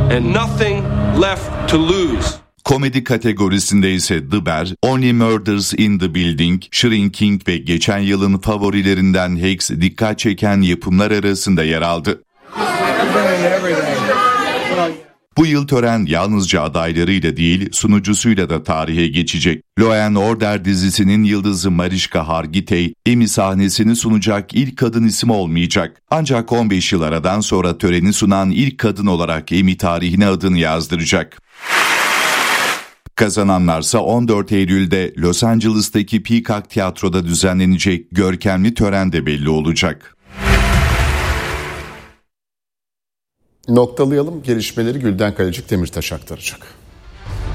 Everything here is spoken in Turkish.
and nothing left to lose. Komedi kategorisinde ise The Bear, Only Murders in the Building, Shrinking ve geçen yılın favorilerinden Hex dikkat çeken yapımlar arasında yer aldı. Bu yıl tören yalnızca adaylarıyla değil, sunucusuyla da tarihe geçecek. Law and Order dizisinin yıldızı Mariska Hargitay, Emmy sahnesini sunacak ilk kadın isim olmayacak. Ancak 15 yıl aradan sonra töreni sunan ilk kadın olarak Emmy tarihine adını yazdıracak. Kazananlarsa 14 Eylül'de Los Angeles'taki Peacock Tiyatro'da düzenlenecek görkemli törende belli olacak. Noktalayalım, gelişmeleri Gülden Kalecik Demirtaş aktaracak.